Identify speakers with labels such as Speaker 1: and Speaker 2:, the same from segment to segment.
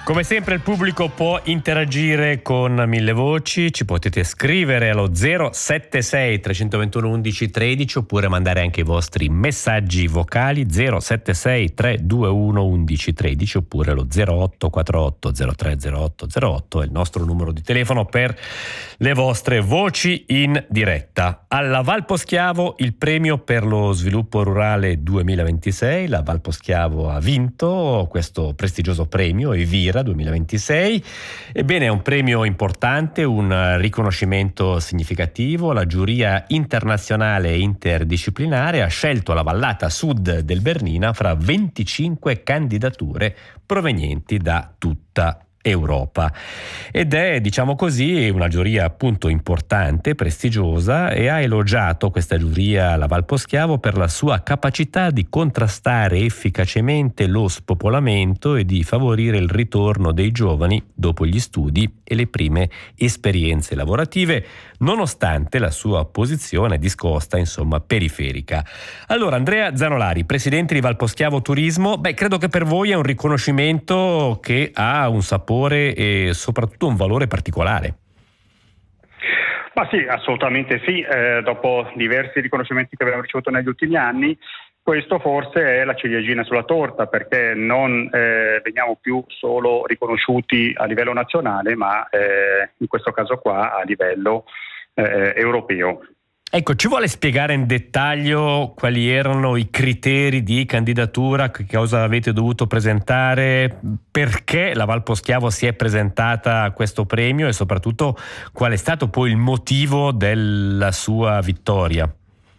Speaker 1: Come sempre il pubblico può interagire con Mille Voci, ci potete scrivere allo 076 321 11 13 oppure mandare anche i vostri messaggi vocali 076 321 11 13 oppure allo 0848 0308 08 è il nostro numero di telefono per le vostre voci in diretta. Alla Val Poschiavo il premio per lo sviluppo rurale 2026, la Val Poschiavo ha vinto questo prestigioso premio Evira 2026. Ebbene, è un premio importante, un riconoscimento significativo. La giuria internazionale e interdisciplinare ha scelto la vallata sud del Bernina fra 25 candidature provenienti da tutta Europa ed è, diciamo così, una giuria appunto importante, prestigiosa, e ha elogiato questa giuria la Val Poschiavo per la sua capacità di contrastare efficacemente lo spopolamento e di favorire il ritorno dei giovani dopo gli studi e le prime esperienze lavorative, nonostante la sua posizione discosta, insomma periferica. Allora, Andrea Zanolari, presidente di Val Poschiavo Turismo, credo che per voi è un riconoscimento che ha un sapore e soprattutto un valore particolare.
Speaker 2: Ma sì, assolutamente sì. Dopo diversi riconoscimenti che abbiamo ricevuto negli ultimi anni, questo forse è la ciliegina sulla torta, perché non veniamo più solo riconosciuti a livello nazionale, ma in questo caso qua a livello europeo.
Speaker 1: Ecco, ci vuole spiegare in dettaglio quali erano i criteri di candidatura, che cosa avete dovuto presentare, perché la Val Poschiavo si è presentata a questo premio e soprattutto qual è stato poi il motivo della sua vittoria?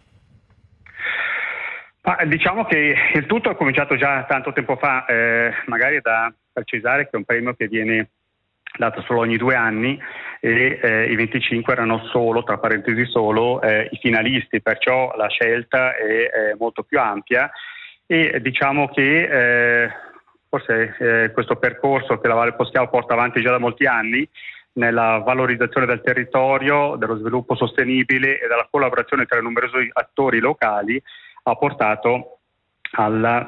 Speaker 2: Diciamo che il tutto è cominciato già tanto tempo fa, magari è da precisare che è un premio che viene dato solo ogni 2 anni e i 25 erano solo, tra parentesi solo, i finalisti, perciò la scelta è molto più ampia e diciamo che forse questo percorso che la Valle Poschiavo porta avanti già da molti anni nella valorizzazione del territorio, dello sviluppo sostenibile e della collaborazione tra i numerosi attori locali ha portato alla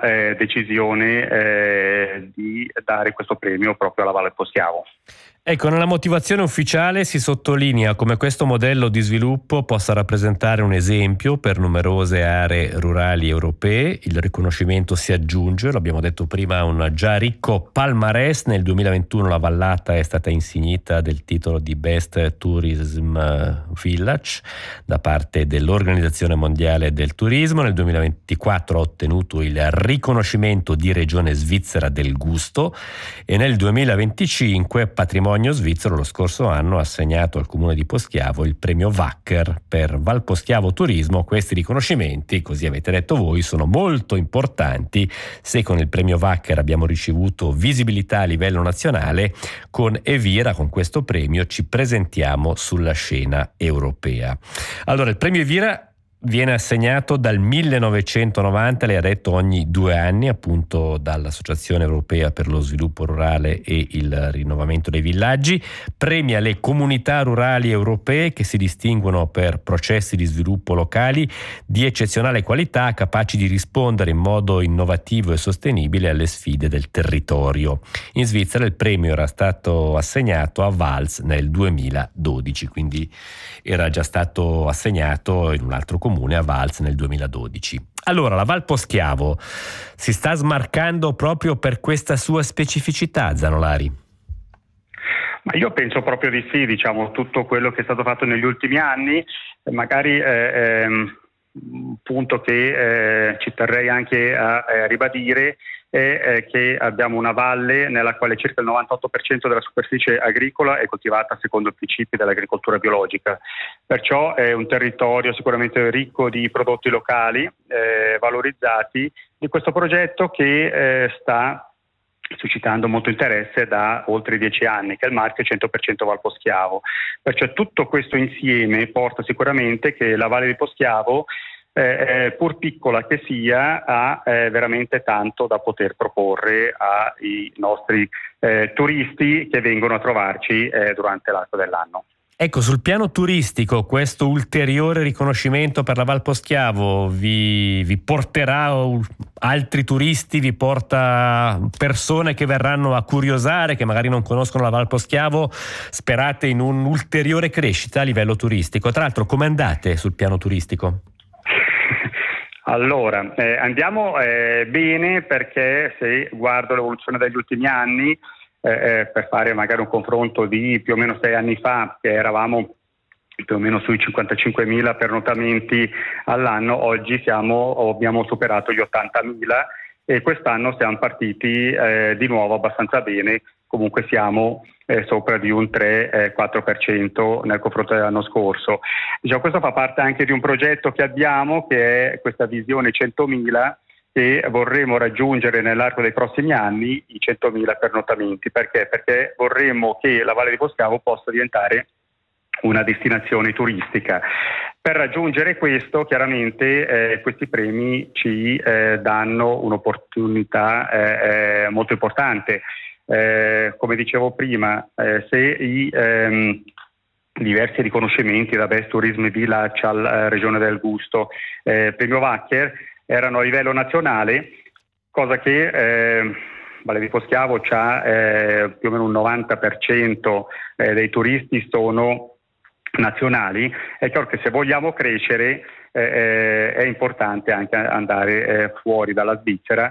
Speaker 2: decisione di dare questo premio proprio alla Valle Poschiavo.
Speaker 1: Ecco, nella motivazione ufficiale si sottolinea come questo modello di sviluppo possa rappresentare un esempio per numerose aree rurali europee. Il riconoscimento si aggiunge, l'abbiamo detto prima, a un già ricco palmarès. Nel 2021 la vallata è stata insignita del titolo di Best Tourism Village da parte dell'Organizzazione Mondiale del Turismo. Nel 2024 ha ottenuto il riconoscimento di Regione Svizzera del Gusto e nel 2025 Patrimonio Svizzero lo scorso anno ha assegnato al comune di Poschiavo il premio Wacker per Val Poschiavo Turismo. Questi riconoscimenti, così avete detto voi, sono molto importanti. Se con il premio Wacker abbiamo ricevuto visibilità a livello nazionale, con Evira, con questo premio, ci presentiamo sulla scena europea. Allora, il premio Evira viene assegnato dal 1990, lei ha detto ogni 2 anni, appunto dall'Associazione Europea per lo Sviluppo Rurale e il Rinnovamento dei Villaggi, premia le comunità rurali europee che si distinguono per processi di sviluppo locali di eccezionale qualità, capaci di rispondere in modo innovativo e sostenibile alle sfide del territorio. In Svizzera il premio era stato assegnato a Vals nel 2012, quindi era già stato assegnato in un altro comune, a Vals, nel 2012. Allora, la Val Poschiavo si sta smarcando proprio per questa sua specificità, Zanolari?
Speaker 2: Ma io penso proprio di sì, diciamo, tutto quello che è stato fatto negli ultimi anni, magari un punto che ci terrei anche a ribadire è che abbiamo una valle nella quale circa il 98% della superficie agricola è coltivata secondo i principi dell'agricoltura biologica, perciò è un territorio sicuramente ricco di prodotti locali valorizzati di questo progetto che sta suscitando molto interesse da oltre 10 anni, che è il marchio 100% Val Poschiavo. Perciò tutto questo insieme porta sicuramente che la Valle di Poschiavo, pur piccola che sia, ha veramente tanto da poter proporre ai nostri turisti che vengono a trovarci durante l'arco dell'anno.
Speaker 1: Ecco, sul piano turistico, questo ulteriore riconoscimento per la Val Poschiavo vi porterà altri turisti, vi porta persone che verranno a curiosare, che magari non conoscono la Val Poschiavo? Sperate in un'ulteriore crescita a livello turistico? Tra l'altro, come andate sul piano turistico?
Speaker 2: Allora, andiamo bene, perché se guardo l'evoluzione degli ultimi anni, per fare magari un confronto di più o meno 6 anni fa, che eravamo più o meno sui 55.000 pernotamenti all'anno, oggi abbiamo superato gli 80.000 e quest'anno siamo partiti di nuovo abbastanza bene, comunque siamo sopra di un 3-4% nel confronto dell'anno scorso. Diciamo, questo fa parte anche di un progetto che abbiamo, che è questa visione 100.000, che vorremmo raggiungere nell'arco dei prossimi anni, i 100.000 pernottamenti. Perché? Perché vorremmo che la Valle di Poschiavo possa diventare una destinazione turistica. Per raggiungere questo, chiaramente questi premi ci danno un'opportunità molto importante. Come dicevo prima, se i diversi riconoscimenti da Best Tourism Village alla Regione del Gusto, Premio Wacker, erano a livello nazionale, cosa che Valle di Poschiavo c'ha più o meno un 90% dei turisti sono nazionali. È chiaro che se vogliamo crescere è importante anche andare fuori dalla Svizzera,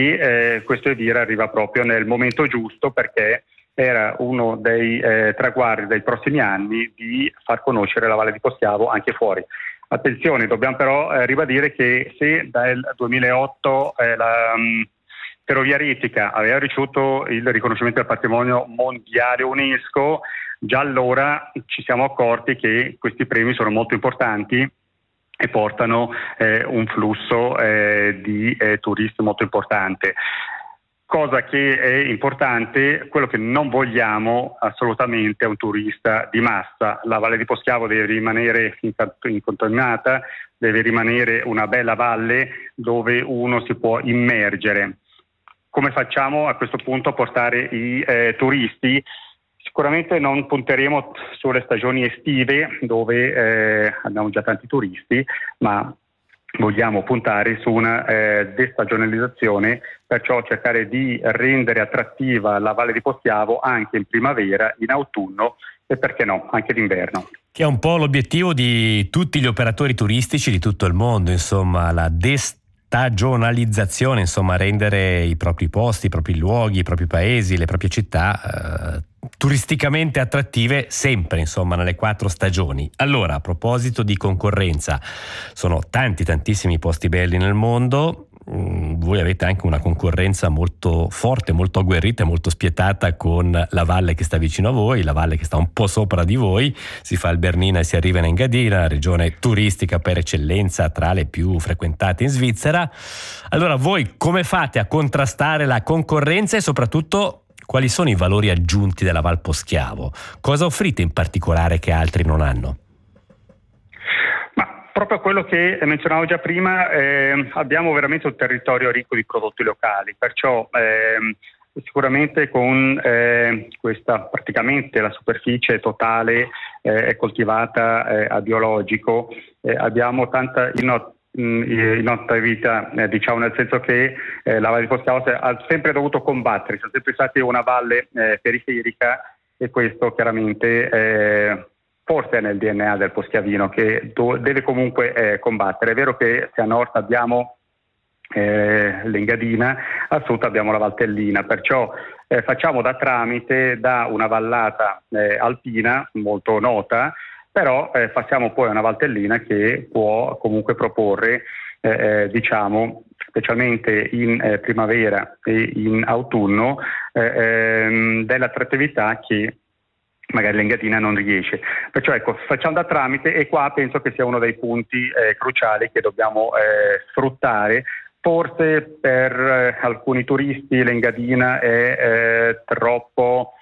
Speaker 2: e questo Evira arriva proprio nel momento giusto, perché era uno dei traguardi dei prossimi anni di far conoscere la Valle di Poschiavo anche fuori. Attenzione, dobbiamo però ribadire che se dal 2008 la Ferrovia Retica aveva ricevuto il riconoscimento del patrimonio mondiale UNESCO, già allora ci siamo accorti che questi premi sono molto importanti e portano un flusso di turisti molto importante. Cosa che è importante, quello che non vogliamo assolutamente è un turista di massa. La Valle di Poschiavo deve rimanere incontaminata, deve rimanere una bella valle dove uno si può immergere. Come facciamo a questo punto a portare i turisti? Sicuramente non punteremo sulle stagioni estive, dove abbiamo già tanti turisti, ma vogliamo puntare su una destagionalizzazione, perciò cercare di rendere attrattiva la Valle di Poschiavo anche in primavera, in autunno e, perché no, anche d'inverno.
Speaker 1: Che è un po' l'obiettivo di tutti gli operatori turistici di tutto il mondo, insomma, la destagionalizzazione, insomma, rendere i propri posti, i propri luoghi, i propri paesi, le proprie città turisticamente attrattive sempre, insomma, nelle 4 stagioni. Allora, a proposito di concorrenza, sono tantissimi posti belli nel mondo. Voi avete anche una concorrenza molto forte, molto agguerrita e molto spietata con la valle che sta vicino a voi, la valle che sta un po' sopra di voi. Si fa il Bernina e si arriva in Engadina, regione turistica per eccellenza, tra le più frequentate in Svizzera. Allora, voi come fate a contrastare la concorrenza e soprattutto quali sono i valori aggiunti della Val Poschiavo? Cosa offrite in particolare che altri non hanno?
Speaker 2: Ma proprio quello che menzionavo già prima, abbiamo veramente un territorio ricco di prodotti locali, perciò sicuramente con questa, praticamente la superficie totale è coltivata a biologico, abbiamo tanta innovatività, diciamo, nel senso che la Valle di Poschiavo ha sempre dovuto combattere, siamo sempre stati una valle periferica, e questo chiaramente forse è nel DNA del poschiavino, che deve comunque combattere. È vero che se a nord abbiamo l'Engadina, a sud abbiamo la Valtellina, perciò facciamo da tramite da una vallata alpina molto nota, però passiamo poi a una Valtellina che può comunque proporre, diciamo, specialmente in primavera e in autunno, dell'attrattività che magari l'Engadina non riesce. Perciò ecco, facciamo da tramite, e qua penso che sia uno dei punti cruciali che dobbiamo sfruttare. Forse per alcuni turisti l'Engadina è troppo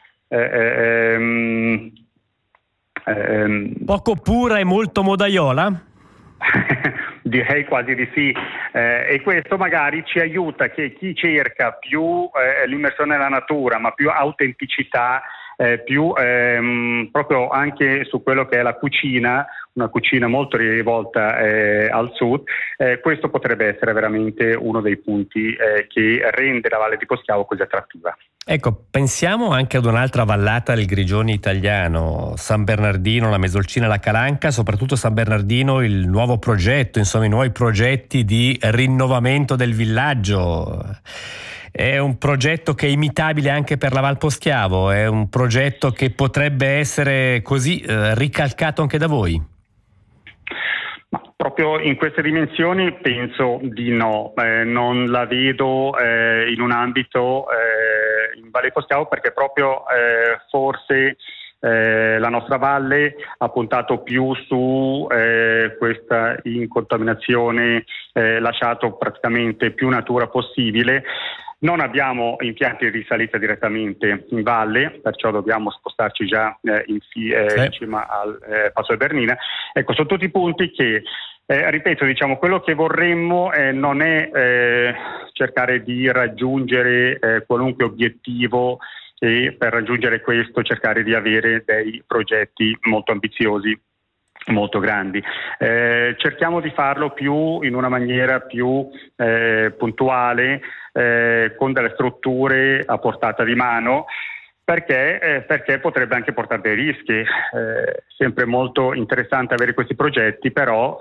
Speaker 1: poco pura e molto modaiola?
Speaker 2: Direi quasi di sì, e questo magari ci aiuta, che chi cerca più l'immersione nella natura, ma più autenticità, più proprio anche su quello che è la cucina, una cucina molto rivolta al sud. Questo potrebbe essere veramente uno dei punti che rende la Valle di Poschiavo così attrattiva.
Speaker 1: Ecco, pensiamo anche ad un'altra vallata del Grigioni italiano, San Bernardino, la Mesolcina, la Calanca, soprattutto San Bernardino, il nuovo progetto, insomma i nuovi progetti di rinnovamento del villaggio. È un progetto che è imitabile anche per la Val Poschiavo, è un progetto che potrebbe essere così ricalcato anche da voi?
Speaker 2: Ma proprio in queste dimensioni penso di no, non la vedo in un ambito in Valle Poschiavo, perché proprio forse la nostra valle ha puntato più su questa incontaminazione, lasciato praticamente più natura possibile. Non abbiamo impianti di risalita direttamente in valle, perciò dobbiamo spostarci già in cima al Passo del Bernina. Ecco, sono tutti punti che, ripeto, diciamo, quello che vorremmo non è cercare di raggiungere qualunque obiettivo, e per raggiungere questo cercare di avere dei progetti molto ambiziosi, molto grandi. Cerchiamo di farlo più in una maniera più puntuale, con delle strutture a portata di mano, perché potrebbe anche portare dei rischi. Sempre molto interessante avere questi progetti, però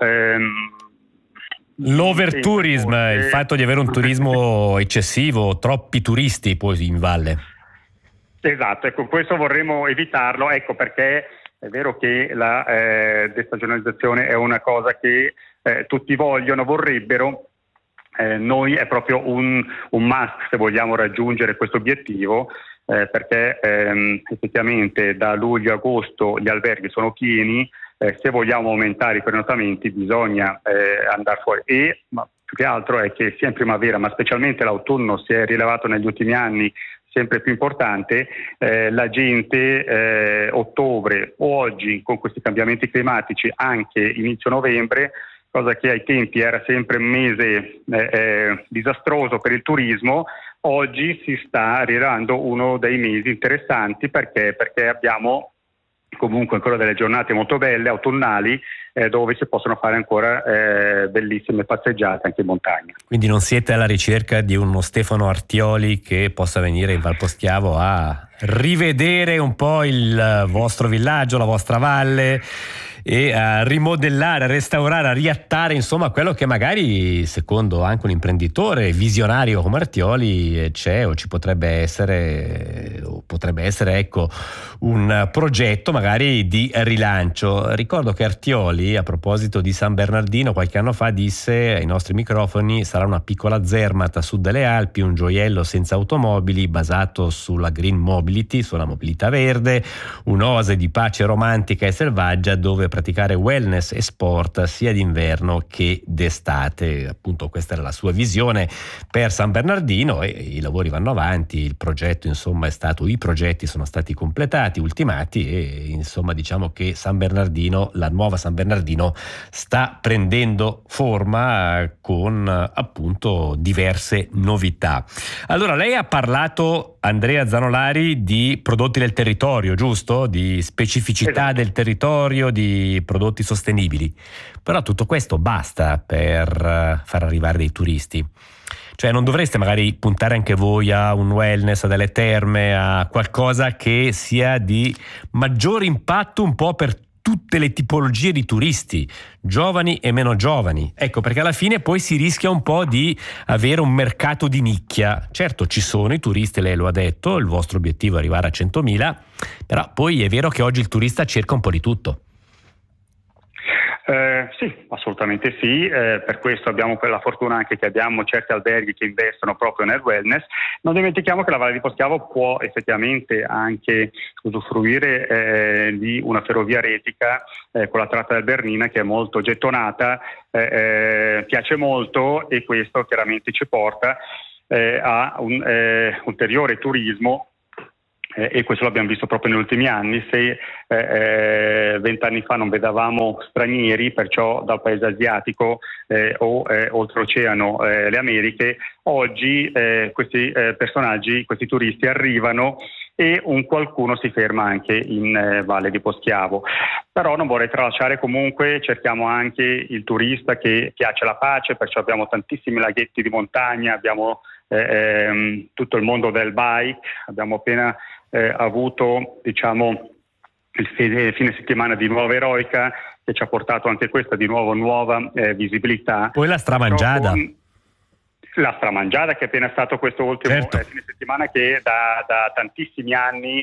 Speaker 1: l'overtourism, il fatto di avere un turismo eccessivo, troppi turisti poi in valle.
Speaker 2: Esatto, ecco, questo vorremmo evitarlo, ecco perché è vero che la destagionalizzazione è una cosa che tutti vorrebbero. Noi è proprio un must se vogliamo raggiungere questo obiettivo, perché effettivamente da luglio a agosto gli alberghi sono pieni, se vogliamo aumentare i prenotamenti bisogna andare fuori, ma più che altro è che sia in primavera ma specialmente l'autunno si è rilevato negli ultimi anni sempre più importante, la gente ottobre o oggi con questi cambiamenti climatici anche inizio novembre, cosa che ai tempi era sempre un mese disastroso per il turismo, oggi si sta rilevando uno dei mesi interessanti perché abbiamo comunque ancora delle giornate molto belle, autunnali, dove si possono fare ancora bellissime passeggiate anche in montagna.
Speaker 1: Quindi non siete alla ricerca di uno Stefano Artioli che possa venire in Val Poschiavo a rivedere un po' il vostro villaggio, la vostra valle, e a rimodellare, a restaurare, a riattare insomma quello che magari secondo anche un imprenditore visionario come Artioli c'è o ci potrebbe essere ecco un progetto magari di rilancio. Ricordo che Artioli, a proposito di San Bernardino, qualche anno fa disse ai nostri microfoni: sarà una piccola Zermatt a sud delle Alpi, un gioiello senza automobili basato sulla green mobility, sulla mobilità verde, un'oasi di pace romantica e selvaggia dove praticare wellness e sport sia d'inverno che d'estate. Appunto questa era la sua visione per San Bernardino e i lavori vanno avanti, il progetto insomma i progetti sono stati completati, ultimati e insomma diciamo che San Bernardino, la nuova San Bernardino sta prendendo forma con appunto diverse novità. Allora lei ha parlato, Andrea Zanolari, di prodotti del territorio, giusto? Di specificità del territorio, di prodotti sostenibili. Però tutto questo basta per far arrivare dei turisti? Cioè non dovreste magari puntare anche voi a un wellness, a delle terme, a qualcosa che sia di maggior impatto un po' per tutte le tipologie di turisti, giovani e meno giovani? Ecco, perché alla fine poi si rischia un po' di avere un mercato di nicchia. Certo, ci sono i turisti, lei lo ha detto, il vostro obiettivo è arrivare a 100.000, però poi è vero che oggi il turista cerca un po' di tutto.
Speaker 2: Sì, assolutamente sì, per questo abbiamo quella fortuna anche che abbiamo certi alberghi che investono proprio nel wellness. Non dimentichiamo che la Valle di Poschiavo può effettivamente anche usufruire di una ferrovia retica con la tratta del Bernina che è molto gettonata, piace molto e questo chiaramente ci porta a un ulteriore turismo. E questo l'abbiamo visto proprio negli ultimi anni. Se 20 anni fa non vedevamo stranieri, perciò dal paese asiatico o oltreoceano le Americhe, oggi questi personaggi, questi turisti arrivano e un qualcuno si ferma anche in Valle di Poschiavo. Però non vorrei tralasciare, comunque cerchiamo anche il turista che piace la pace, perciò abbiamo tantissimi laghetti di montagna, abbiamo tutto il mondo del bike, abbiamo appena avuto il fine settimana di Nuova Eroica, che ci ha portato anche questa di nuovo nuova visibilità.
Speaker 1: Poi la Stramangiada.
Speaker 2: La Stramangiada, che è appena stato questo ultimo fine settimana, che da tantissimi anni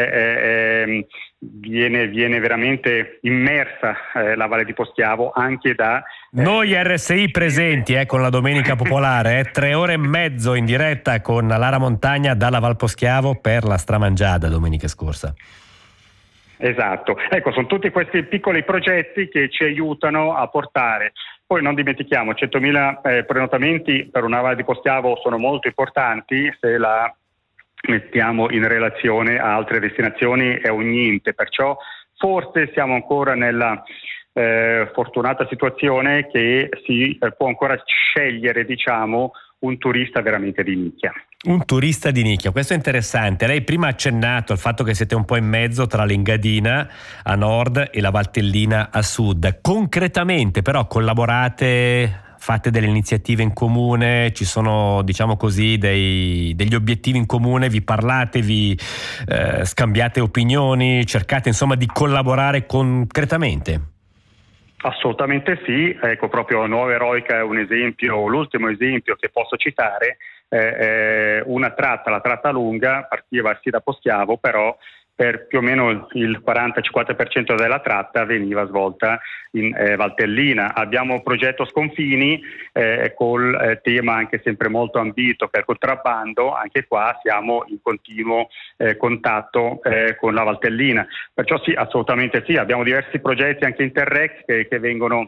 Speaker 2: viene veramente immersa la Valle di Poschiavo anche da
Speaker 1: noi RSI presenti con la Domenica Popolare, 3 ore e mezzo in diretta con Lara Montagna dalla Val Poschiavo per la Stramangiada domenica scorsa.
Speaker 2: Esatto, ecco, sono tutti questi piccoli progetti che ci aiutano a portare. Poi non dimentichiamo, 100.000 prenotamenti per una Valle di Poschiavo sono molto importanti, se la mettiamo in relazione a altre destinazioni è un niente, perciò forse siamo ancora nella fortunata situazione che si può ancora scegliere, un turista veramente di nicchia.
Speaker 1: Un turista di nicchia, questo è interessante. Lei prima ha accennato al fatto che siete un po' in mezzo tra l'Engadina a nord e la Valtellina a sud. Concretamente però collaborate, fate delle iniziative in comune, ci sono degli obiettivi in comune, vi parlate, vi scambiate opinioni, cercate insomma di collaborare concretamente?
Speaker 2: Assolutamente sì, ecco, proprio Nuova Eroica è un esempio, l'ultimo esempio che posso citare, la tratta lunga partiva sì da Poschiavo, però per più o meno il 40-50% della tratta veniva svolta in Valtellina. Abbiamo un progetto Sconfini col tema anche sempre molto ambito per contrabbando, anche qua siamo in continuo contatto con la Valtellina, perciò sì, assolutamente sì, abbiamo diversi progetti anche Interreg che vengono,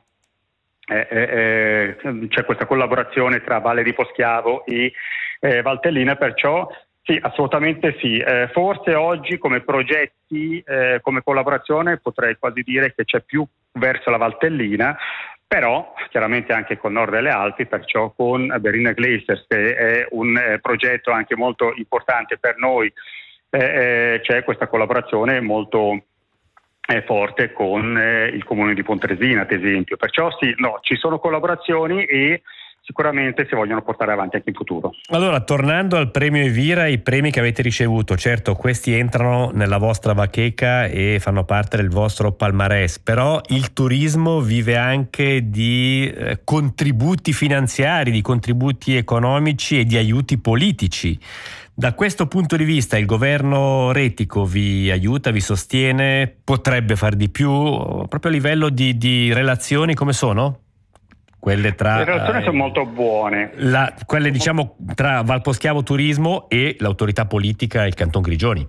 Speaker 2: c'è questa collaborazione tra Valle di Poschiavo e Valtellina, perciò sì, assolutamente sì. Forse oggi come progetti, come collaborazione potrei quasi dire che c'è più verso la Valtellina, però chiaramente anche col nord delle Alpi, perciò con Berliner Glaciers, che è un progetto anche molto importante per noi, c'è questa collaborazione molto forte con il comune di Pontresina, ad esempio. Perciò sì, ci sono collaborazioni e sicuramente si vogliono portare avanti anche in futuro.
Speaker 1: Allora, tornando al premio Evira, i premi che avete ricevuto, certo questi entrano nella vostra bacheca e fanno parte del vostro palmarès, però il turismo vive anche di contributi finanziari, di contributi economici e di aiuti politici. Da questo punto di vista il governo Retico vi aiuta, vi sostiene, potrebbe far di più, proprio a livello di relazioni come sono? Le
Speaker 2: relazioni sono molto buone.
Speaker 1: Quelle tra Val Poschiavo Turismo e l'autorità politica, il Canton Grigioni.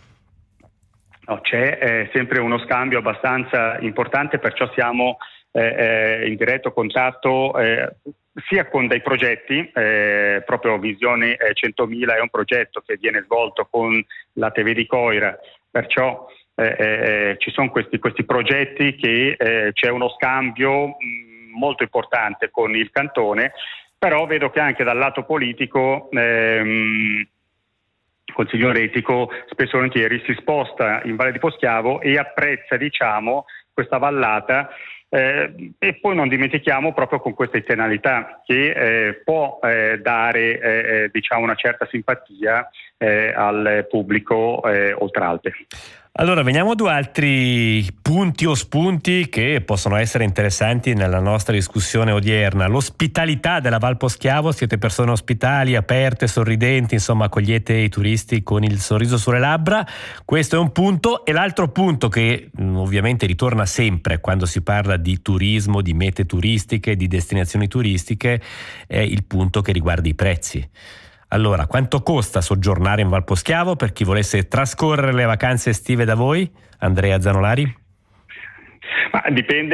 Speaker 2: C'è sempre uno scambio abbastanza importante, perciò siamo in diretto contatto sia con dei progetti, proprio Visione 100.000 è un progetto che viene svolto con la TV di Coira, perciò ci sono questi progetti che c'è uno scambio molto importante con il cantone, però vedo che anche dal lato politico il Consiglio Retico spesso e volentieri si sposta in Valle di Poschiavo e apprezza questa vallata, e poi non dimentichiamo proprio con questa internalità che può dare una certa simpatia al pubblico Oltralpe.
Speaker 1: Allora, veniamo a 2 altri punti o spunti che possono essere interessanti nella nostra discussione odierna. L'ospitalità della Val Poschiavo, siete persone ospitali, aperte, sorridenti, insomma accogliete i turisti con il sorriso sulle labbra, questo è un punto. E l'altro punto che ovviamente ritorna sempre quando si parla di turismo, di mete turistiche, di destinazioni turistiche, è il punto che riguarda i prezzi. Allora, quanto costa soggiornare in Val Poschiavo per chi volesse trascorrere le vacanze estive da voi? Andrea Zanolari?
Speaker 2: Ma dipende